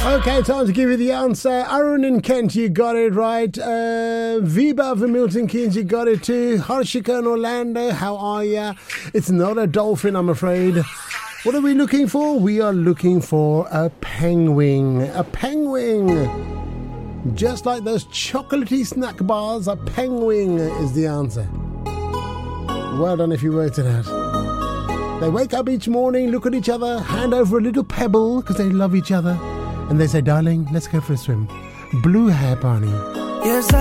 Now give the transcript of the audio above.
Okay, time to give you the answer. Arun in Kent, you got it right. Viba from Milton Keynes, you got it too. Harshika in Orlando, how are ya? It's not a dolphin, I'm afraid. What are we looking for? We are looking for a penguin. A penguin. Just like those chocolatey snack bars, a penguin is the answer. Well done if you worked it out. They wake up each morning, look at each other, hand over a little pebble because they love each other. And they say, darling, let's go for a swim. Blue hair, Barney. Yes,